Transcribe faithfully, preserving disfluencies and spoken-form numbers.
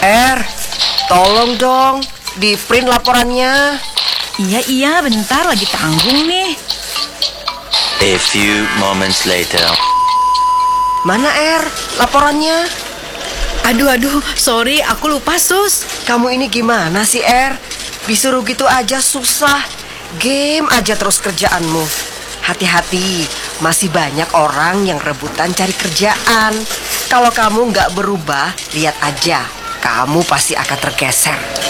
Er, tolong dong, di print laporannya. Iya, iya, bentar lagi tanggung nih. A few moments later. Mana Er, laporannya? Aduh, aduh, sorry, aku lupa, Sus. Kamu ini gimana sih Er? Disuruh gitu aja susah. Game aja terus kerjaanmu. Hati-hati, masih banyak orang yang rebutan cari kerjaan. Kalau kamu nggak berubah, lihat aja, kamu pasti akan tergeser.